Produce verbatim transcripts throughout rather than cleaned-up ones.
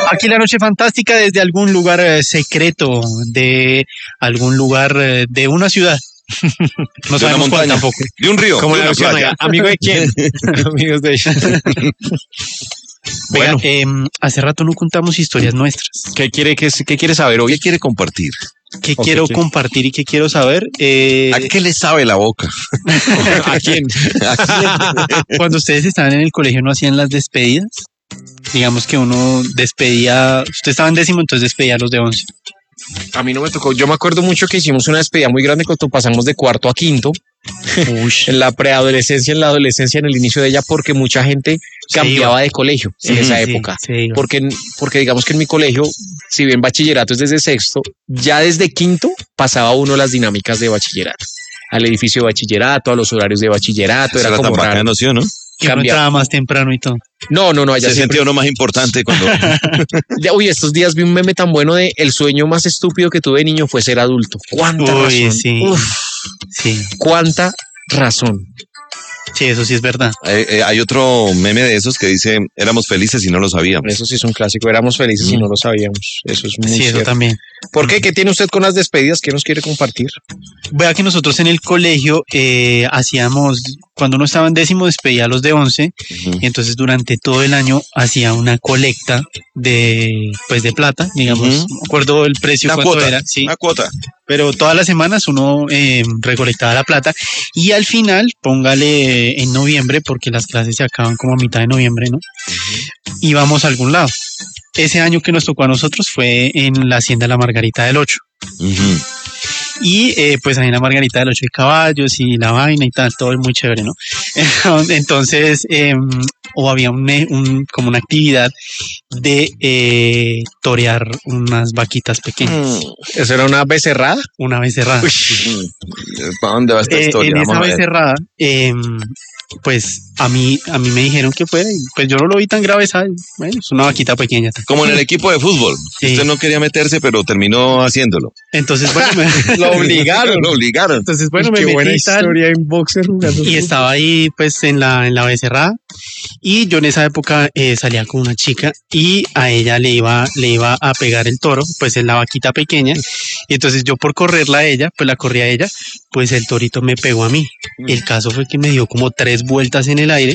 Aquí la noche fantástica desde algún lugar eh, secreto, de algún lugar eh, de una ciudad. No de una sabemos cuál montaña, tampoco. de un río, Como de la una versión, playa. ¿amigo de quién? Amigos de Vea, Bueno, eh, hace rato no contamos historias nuestras. ¿qué quiere, qué, qué quiere saber hoy? ¿Qué quiere compartir? ¿Qué Ok, quiero ¿qué? compartir y qué quiero saber? Eh, ¿A qué le sabe la boca? ¿A quién? Cuando ustedes estaban en el colegio, ¿no hacían las despedidas? Digamos que uno despedía, usted estaba en décimo, entonces despedía a los de once. A mí no me tocó. Yo me acuerdo mucho que hicimos una despedida muy grande cuando pasamos de cuarto a quinto. Ush. En la preadolescencia, en la adolescencia, en el inicio de ella, porque mucha gente Se cambiaba iba. de colegio en Sí, esa sí, época. se iba. Porque, porque digamos que en mi colegio, si bien bachillerato es desde sexto, ya desde quinto pasaba uno las dinámicas de bachillerato. Al edificio de bachillerato, a los horarios de bachillerato, Eso era era tan como raro. bacano, ¿sí o no? Que uno Cambia. entraba más temprano y todo. No, no, no, allá Se siempre. sentía uno más importante cuando... Ya, uy, estos días vi un meme tan bueno de el sueño más estúpido que tuve de niño fue ser adulto. ¿Cuánta Uy, razón? sí. Uf, Sí, cuánta razón. sí, eso sí es verdad. Eh, eh, hay otro meme de esos que dice, éramos felices y no lo sabíamos. Eso sí es un clásico. Éramos felices y no lo sabíamos. Eso es muy Sí, eso cierto. también. ¿Por qué? ¿Qué tiene usted con las despedidas? ¿Qué nos quiere compartir? Vea que nosotros en el colegio eh, hacíamos, cuando uno estaba en décimo despedía a los de once, Ujú. y entonces durante todo el año hacía una colecta de, pues de plata, digamos, Ujú. no me acuerdo el precio Una cuánto cuota, era, sí, una cuota. pero todas las semanas uno eh, recolectaba la plata y al final, póngale en noviembre, porque las clases se acaban como a mitad de noviembre, ¿no? Íbamos a algún lado. Ese año que nos tocó a nosotros fue en la Hacienda La Margarita del Ocho. Ujú. Y eh, pues ahí en la Margarita del Ocho hay caballos y la vaina y tal, todo es muy chévere, ¿no? Entonces, eh, o había un, un, como una actividad de eh, torear unas vaquitas pequeñas, ¿Eso era una becerrada? una becerrada. Ujú. ¿Para dónde va esta Eh, historia? en Vamos esa a ver. becerrada, eh, pues a mí, a mí me dijeron que fuera, y pues yo no lo vi tan grave, ¿sabes? Bueno, es una vaquita pequeña. Como en el equipo de fútbol. Sí. Usted no quería meterse, pero terminó haciéndolo. Entonces, bueno, me, Lo obligaron. Lo obligaron. entonces, bueno, me Qué buena metí y tal. historia en boxer jugando. Y estaba ahí pues en la, en la becerrada y yo en esa época eh, salía con una chica y a ella le iba, le iba a pegar el toro, pues en la vaquita pequeña, y entonces yo por correrla a ella, pues la corrí a ella, pues el torito me pegó a mí. El caso fue que me dio como tres vueltas en el aire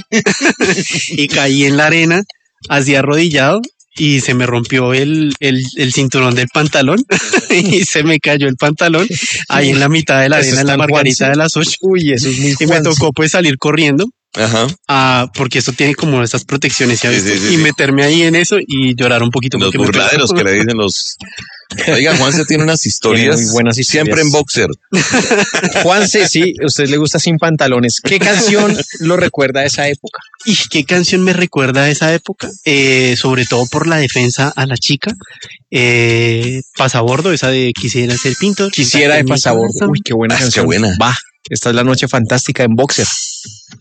y caí en la arena así arrodillado y se me rompió el, el, el cinturón del pantalón y se me cayó el pantalón ahí en la mitad de la Eso arena, en la está en Margarita Juanse. de las Ocho. Uy, eso es muy Y me Juanse. tocó pues salir corriendo, Ajá. ah, porque esto tiene como estas protecciones, ¿sí ha Sí, visto? sí, sí, y sí. meterme ahí en eso y llorar un poquito. Los porque me burladeros tocó. que le dicen los... Oiga, Juanse tiene unas historias, Tiene muy buenas historias. siempre en boxer. Juanse, sí, a usted le gusta sin pantalones. ¿Qué canción lo recuerda a esa época? ¿Y qué canción me recuerda a esa época? Eh, sobre todo por la defensa a la chica. Eh, Pasabordo, esa de Quisiera ser pintor. Quisiera de Mi pasabordo. corazón. Uy, qué buena Ah, qué canción. buena. Va, esta es la noche fantástica en boxer.